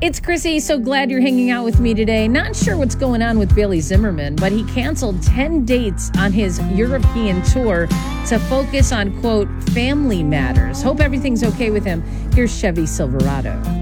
It's Chrissy. So glad you're hanging out with me today. Not sure what's going on with Billy Zimmerman, but he canceled 10 dates on his European tour to focus on, quote, family matters. Hope everything's okay with him. Here's Chevy Silverado.